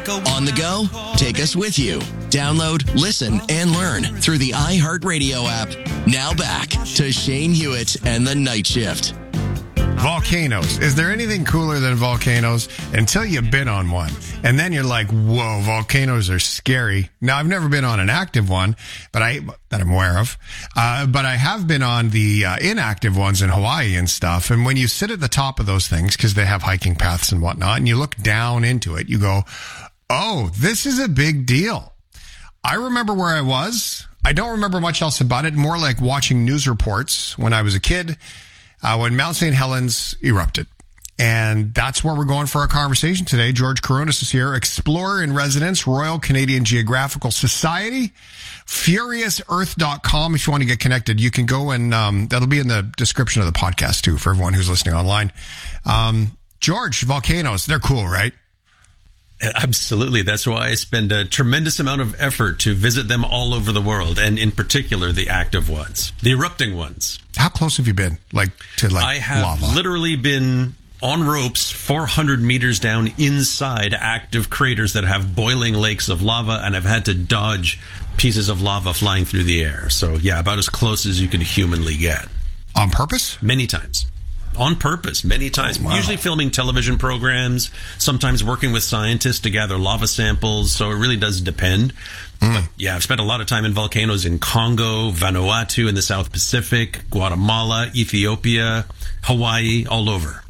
On the go? Take us with you. Download, listen, and learn through the iHeartRadio app. Now back to Shane Hewitt and the Night Shift. Volcanoes. Is there anything cooler than volcanoes until you've been on one? And then you're like, whoa, volcanoes are scary. Now, I've never been on an active one, that I'm aware of. But I have been on the inactive ones in Hawaii and stuff. And when you sit at the top of those things, because they have hiking paths and whatnot, and you look down into it, you go, oh, this is a big deal. I remember where I was. I don't remember much else about it. More like watching news reports when I was a kid. When Mount St. Helens erupted. And that's where we're going for our conversation today. George Kourounis is here, explorer in residence, Royal Canadian Geographical Society, FuriousEarth.com. If you want to get connected, you can go and that'll be in the description of the podcast too for everyone who's listening online. George, volcanoes, they're cool, right? Absolutely. That's why I spend a tremendous amount of effort to visit them all over the world, and in particular, the active ones, the erupting ones. How close have you been, to lava? I have literally been on ropes 400 meters down inside active craters that have boiling lakes of lava, and I've had to dodge pieces of lava flying through the air. So, yeah, about as close as you can humanly get. On purpose? Many times. On purpose, many times. Wow. Usually filming television programs, sometimes working with scientists to gather lava samples, so it really does depend. But yeah, I've spent a lot of time in volcanoes in Congo, Vanuatu in the South Pacific, Guatemala, Ethiopia, Hawaii, all over.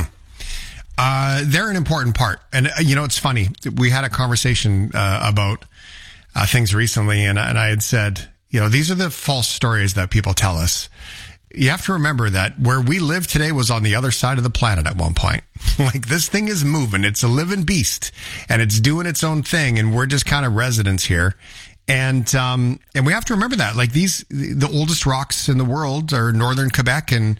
They're an important part. And, it's funny. We had a conversation about things recently, and I had said, these are the false stories that people tell us. You have to remember that where we live today was on the other side of the planet at one point. This thing is moving. It's a living beast and it's doing its own thing. And we're just kind of residents here. And we have to remember that the oldest rocks in the world are northern Quebec and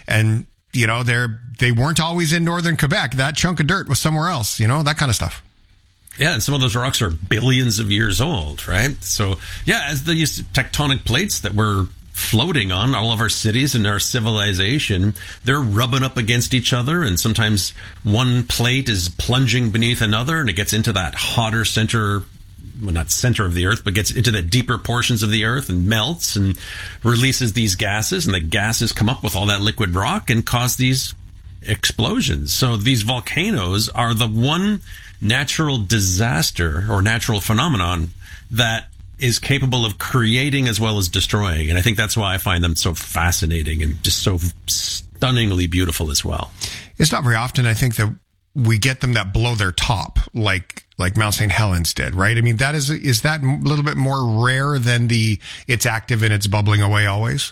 they weren't always in northern Quebec. That chunk of dirt was somewhere else, that kind of stuff. Yeah, and some of those rocks are billions of years old, right? So yeah, as these tectonic plates that we're floating on all of our cities and our civilization, they're rubbing up against each other, and sometimes one plate is plunging beneath another, and it gets into that hotter center, well, not center of the earth, but gets into the deeper portions of the earth and melts and releases these gases, and the gases come up with all that liquid rock and cause these explosions. So these volcanoes are the one natural disaster or natural phenomenon that is capable of creating as well as destroying. And I think that's why I find them so fascinating and just so stunningly beautiful as well. It's not very often, I think, that we get them that blow their top like Mount St. Helens did, right? I mean, is that a little bit more rare than it's active and it's bubbling away always?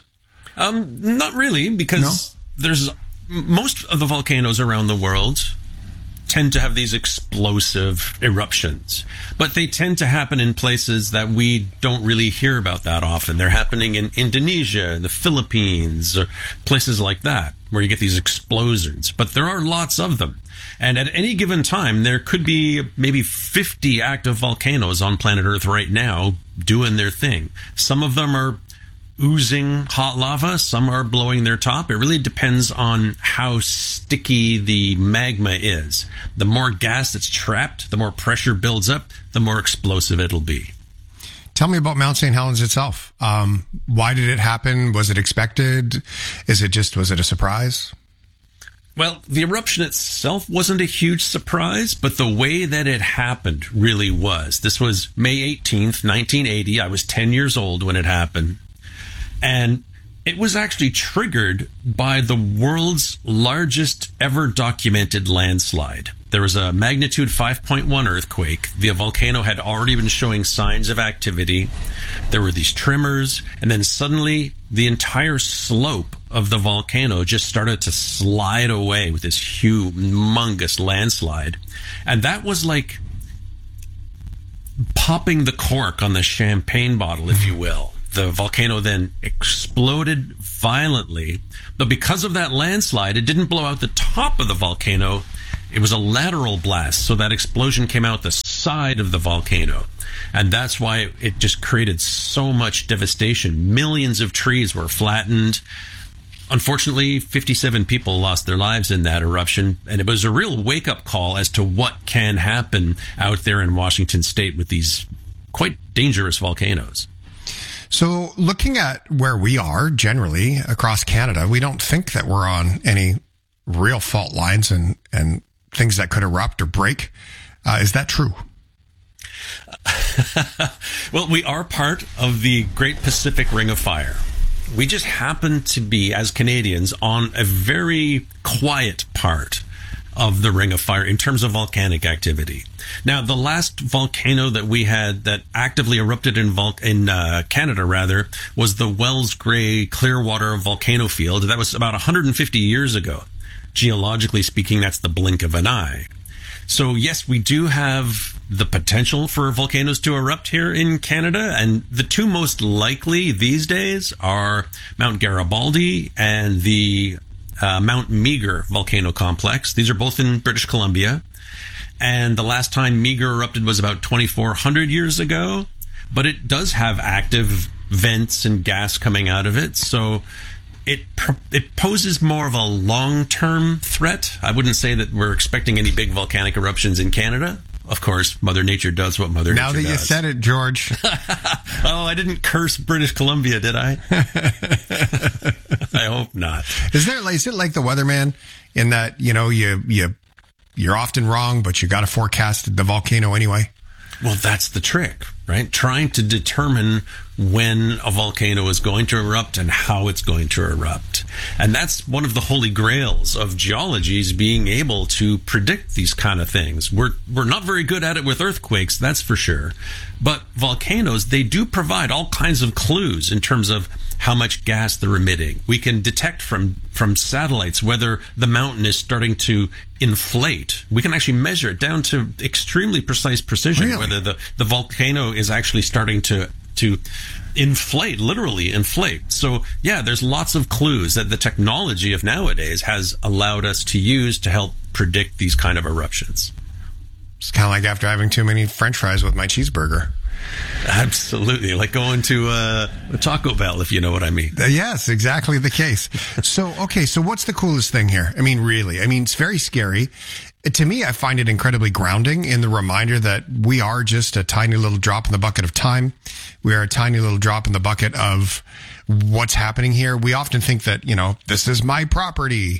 Not really, because there's most of the volcanoes around the world tend to have these explosive eruptions, but they tend to happen in places that we don't really hear about that often. They're happening in Indonesia, the Philippines, or places like that, where you get these explosions. But there are lots of them. And at any given time, there could be maybe 50 active volcanoes on planet Earth right now doing their thing. Some of them are oozing hot lava, some are blowing their top. It really depends on how sticky the magma is. The more gas that's trapped, the more pressure builds up, the more explosive it'll be. Tell me about Mount St. Helens itself. Why did it happen? Was it expected? Was it a surprise? Well, the eruption itself wasn't a huge surprise, but the way that it happened really was. This was May 18th, 1980. I was 10 years old when it happened. And it was actually triggered by the world's largest ever documented landslide. There was a magnitude 5.1 earthquake. The volcano had already been showing signs of activity. There were these tremors, and then suddenly the entire slope of the volcano just started to slide away with this humongous landslide. And that was like popping the cork on the champagne bottle, if you will. The volcano then exploded violently, but because of that landslide, it didn't blow out the top of the volcano. It was a lateral blast, so that explosion came out the side of the volcano. And that's why it just created so much devastation. Millions of trees were flattened. Unfortunately, 57 people lost their lives in that eruption, and it was a real wake-up call as to what can happen out there in Washington state with these quite dangerous volcanoes. So looking at where we are generally across Canada, we don't think that we're on any real fault lines and things that could erupt or break. Is that true? Well, we are part of the Great Pacific Ring of Fire. We just happen to be, as Canadians, on a very quiet part of the Ring of Fire in terms of volcanic activity. Now, the last volcano that we had that actively erupted in Canada, was the Wells Gray Clearwater volcano field. That was about 150 years ago. Geologically speaking, that's the blink of an eye. So yes, we do have the potential for volcanoes to erupt here in Canada, and the two most likely these days are Mount Garibaldi and the Mount Meager volcano complex. These are both in British Columbia, and the last time Meager erupted was about 2,400 years ago, but it does have active vents and gas coming out of it, so it poses more of a long-term threat. I wouldn't say that we're expecting any big volcanic eruptions in Canada. Of course, Mother Nature does what Mother Nature does. Now that you said it, George. Oh, I didn't curse British Columbia, did I? I hope not. Is it like the weatherman in that, you're often wrong, but you got to forecast the volcano anyway? Well, that's the trick, right? Trying to determine when a volcano is going to erupt and how it's going to erupt. And that's one of the holy grails of geology, is being able to predict these kind of things. We're not very good at it with earthquakes, that's for sure. But volcanoes, they do provide all kinds of clues in terms of how much gas they're emitting. We can detect from satellites whether the mountain is starting to inflate. We can actually measure it down to extremely precise precision, really? whether the volcano is actually starting to inflate, literally inflate. So yeah, there's lots of clues that the technology of nowadays has allowed us to use to help predict these kind of eruptions. It's kind of like after having too many French fries with my cheeseburger. Absolutely. Like going to a Taco Bell, if you know what I mean. Yes, exactly the case. So what's the coolest thing here? I mean, really, it's very scary. To me, I find it incredibly grounding in the reminder that we are just a tiny little drop in the bucket of time. We are a tiny little drop in the bucket of what's happening here. We often think that, this is my property.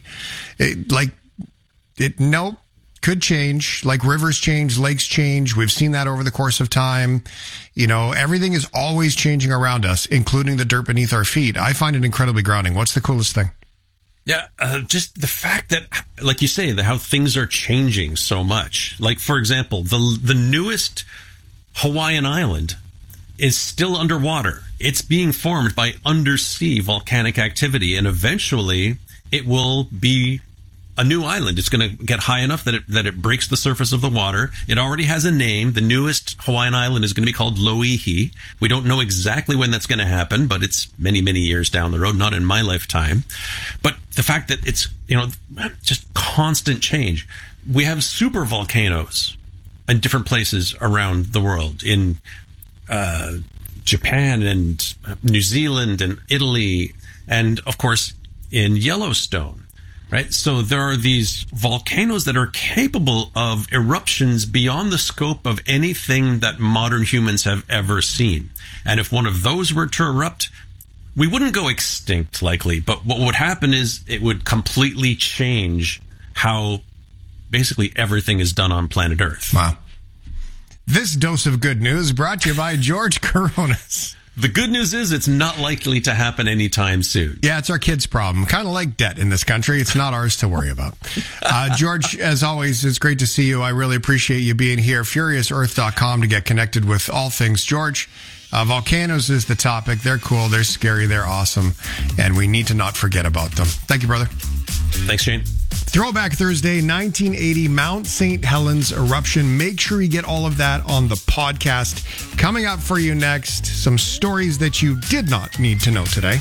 Nope. Could change, like rivers change, lakes change. We've seen that over the course of time. Everything is always changing around us, including the dirt beneath our feet. I find it incredibly grounding. What's the coolest thing? Yeah, just the fact that, like you say, how things are changing so much. Like, for example, the newest Hawaiian island is still underwater. It's being formed by undersea volcanic activity, and eventually it will be a new island. It's going to get high enough that it breaks the surface of the water. It already has a name. The newest Hawaiian island is going to be called Loihi. We don't know exactly when that's going to happen, but it's many, many years down the road, not in my lifetime. But the fact that it's, just constant change. We have super volcanoes in different places around the world, in Japan and New Zealand and Italy, and of course in Yellowstone. Right. So there are these volcanoes that are capable of eruptions beyond the scope of anything that modern humans have ever seen. And if one of those were to erupt, we wouldn't go extinct likely, but what would happen is it would completely change how basically everything is done on planet Earth. Wow. This dose of good news brought to you by George Coronas. The good news is it's not likely to happen anytime soon. Yeah, it's our kids' problem. Kind of like debt in this country. It's not ours to worry about. George, as always, it's great to see you. I really appreciate you being here. FuriousEarth.com to get connected with all things George. Volcanoes is the topic. They're cool. They're scary. They're awesome. And we need to not forget about them. Thank you, brother. Thanks, Shane. Throwback Thursday, 1980, Mount St. Helens eruption. Make sure you get all of that on the podcast. Coming up for you next, some stories that you did not need to know today.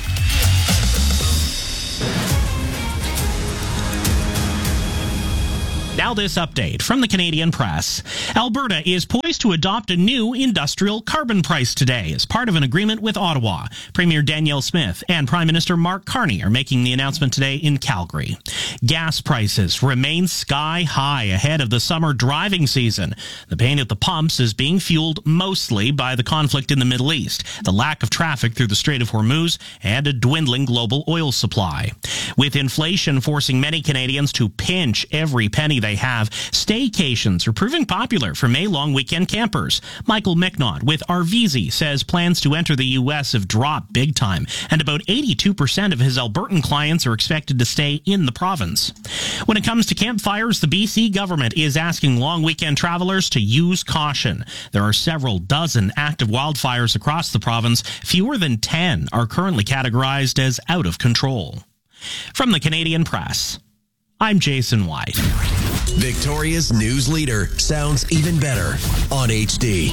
Now this update from the Canadian Press. Alberta is poised to adopt a new industrial carbon price today as part of an agreement with Ottawa. Premier Danielle Smith and Prime Minister Mark Carney are making the announcement today in Calgary. Gas prices remain sky high ahead of the summer driving season. The pain at the pumps is being fueled mostly by the conflict in the Middle East, the lack of traffic through the Strait of Hormuz, and a dwindling global oil supply. With inflation forcing many Canadians to pinch every penny they have, staycations are proving popular for May-long weekend campers. Michael Micknott with RVZ says plans to enter the U.S. have dropped big time, and about 82% of his Albertan clients are expected to stay in the province. When it comes to campfires, the BC government is asking long weekend travelers to use caution. There are several dozen active wildfires across the province. Fewer than 10 are currently categorized as out of control. From the Canadian Press, I'm Jason White. Victoria's news leader sounds even better on HD.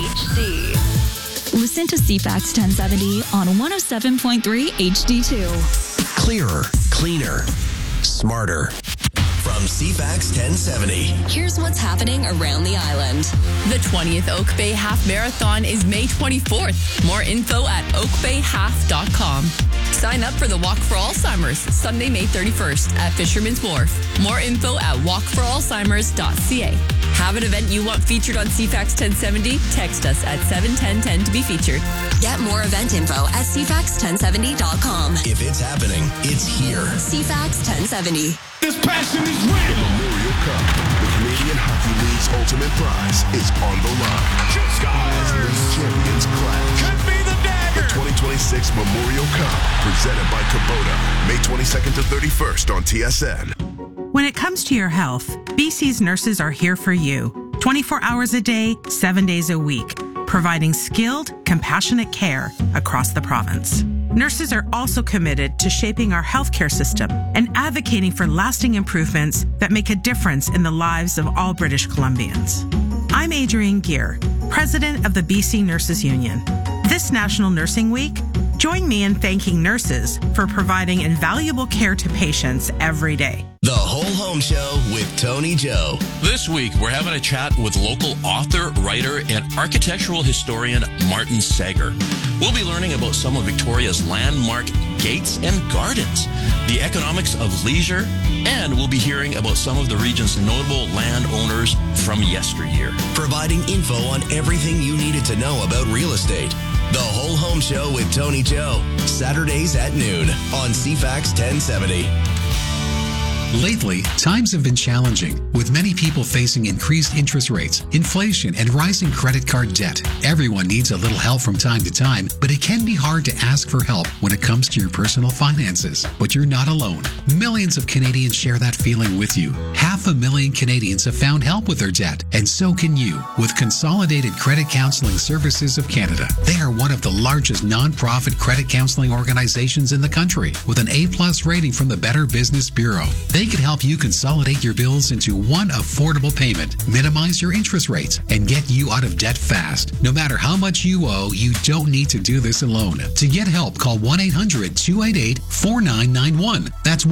Listen to CFAX 1070 on 107.3 HD2. Clearer, cleaner, smarter. From CFAX 1070. Here's what's happening around the island. The 20th Oak Bay Half Marathon is May 24th. More info at oakbayhalf.com. Sign up for the Walk for Alzheimer's, Sunday, May 31st at Fisherman's Wharf. More info at walkforalzheimers.ca. Have an event you want featured on CFAX 1070? Text us at 71010 to be featured. Get more event info at cfax1070.com. If it's happening, it's here. CFAX 1070. This passion is real. The Memorial Cup, the Canadian Hockey League's ultimate prize, is on the line. As these champions clash. Could be the dagger. The 2026 Memorial Cup, presented by Kubota, May 22nd to 31st on TSN. When it comes to your health, BC's nurses are here for you, 24 hours a day, 7 days a week, providing skilled, compassionate care across the province. Nurses are also committed to shaping our healthcare system and advocating for lasting improvements that make a difference in the lives of all British Columbians. I'm Adrienne Gear, president of the BC Nurses Union. This National Nursing Week, join me in thanking nurses for providing invaluable care to patients every day. The Whole Home Show with Tony Joe. This week, we're having a chat with local author, writer, and architectural historian Martin Sager. We'll be learning about some of Victoria's landmark gates and gardens, the economics of leisure, and we'll be hearing about some of the region's notable landowners from yesteryear. Providing info on everything you needed to know about real estate. The Whole Home Show with Tony Joe, Saturdays at noon on CFAX 1070. Lately, times have been challenging, with many people facing increased interest rates, inflation, and rising credit card debt. Everyone needs a little help from time to time, but it can be hard to ask for help when it comes to your personal finances. But you're not alone. Millions of Canadians share that feeling with you. 500,000 Canadians have found help with their debt, and so can you with Consolidated Credit Counseling Services of Canada. They are one of the largest non-profit credit counseling organizations in the country, with an A+ rating from the Better Business Bureau. They can help you consolidate your bills into one affordable payment, minimize your interest rates, and get you out of debt fast. No matter how much you owe, you don't need to do this alone. To get help, call 1-800-288-4991. That's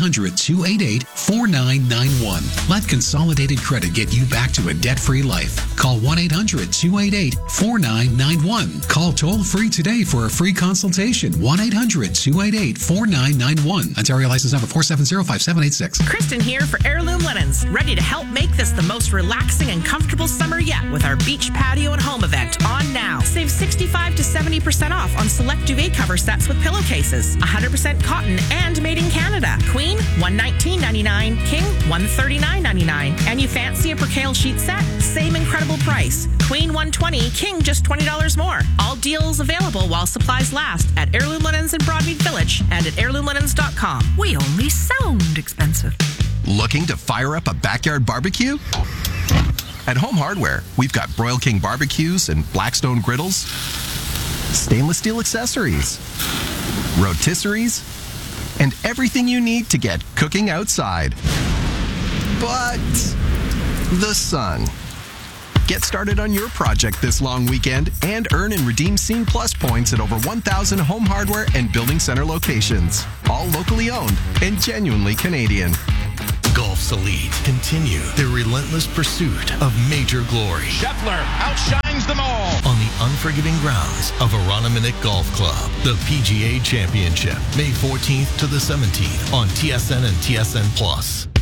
1-800-288-4991. Let Consolidated Credit get you back to a debt-free life. Call 1-800-288-4991. Call toll-free today for a free consultation. 1-800-288-4991. Ontario license number 4705786. Kristen here for Heirloom Linens, ready to help make this the most relaxing and comfortable summer yet with our beach patio and home event on now. Save 65 to 70% off on select duvet cover sets with pillowcases. 100% cotton and made in Canada. Queen, $119.99. King, $139.99. And you fancy a percale sheet set? Same incredible price. Queen $120, King just $20 more. All deals available while supplies last at Heirloom Linens in Broadmead Village and at heirloomlinens.com. We only sound expensive. Looking to fire up a backyard barbecue? At Home Hardware, we've got Broil King barbecues and Blackstone griddles, stainless steel accessories, rotisseries, and everything you need to get cooking outside. But the sun. Get started on your project this long weekend and earn and redeem Scene Plus points at over 1,000 Home Hardware and Building Center locations. All locally owned and genuinely Canadian. Go Golf's elite continue their relentless pursuit of major glory. Scheffler outshines them all On the unforgiving grounds of Aroniminick Golf Club, the PGA Championship, May 14th to the 17th on TSN and TSN Plus.